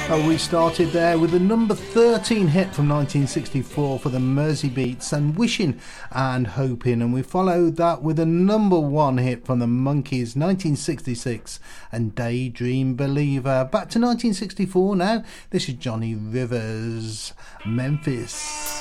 We started there with the number 13 hit from 1964 for the Merseybeats and Wishing and Hoping, and we followed that with a number 1 hit from the Monkees 1966 and Daydream Believer. Back to 1964 now. This is Johnny Rivers, Memphis.